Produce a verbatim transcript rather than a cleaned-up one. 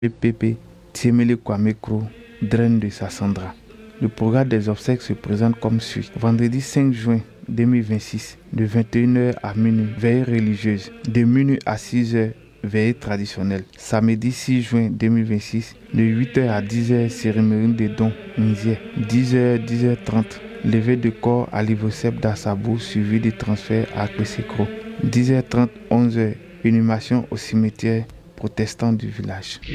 Le Pépé, Tiemele Kwame Kro, draine de Sassandra. Le programme des obsèques se présente comme suit. Vendredi cinq juin deux mille vingt-six, de vingt et une heures à minuit, veillée religieuse. De minuit à six heures, veillée traditionnelle. Samedi six juin deux mille vingt-six, de huit heures à dix heures, cérémonie de dons, Nzier. dix heures, dix heures trente, levée de corps à l'Ivocep d'Assabou, suivi de transfert à Kwesekro. dix heures trente, onze heures, inhumation au cimetière protestant du village.